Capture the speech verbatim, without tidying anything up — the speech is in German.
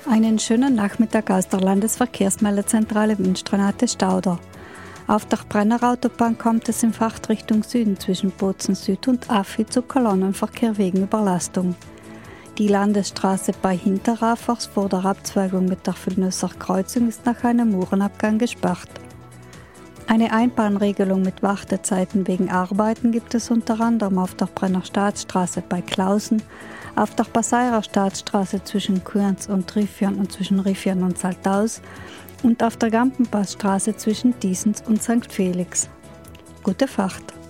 Einen schönen Nachmittag aus der Landesverkehrsmeldezentrale Wünstrath Stauder. Auf der Brennerautobahn kommt es in Fahrtrichtung Süden zwischen Bozen Süd und Affi zu Kolonnenverkehr wegen Überlastung. Die Landesstraße bei Hinterrafers vor der Abzweigung mit der Villnösser Kreuzung ist nach einem Uhrenabgang gesperrt. Eine Einbahnregelung mit Wartezeiten wegen Arbeiten gibt es unter anderem auf der Brenner Staatsstraße bei Klausen, auf der Passeirer Staatsstraße zwischen Kurns und Riffion und zwischen Riffion und Saltaus und auf der Gampenpassstraße zwischen Diesens und Sankt Felix. Gute Fahrt!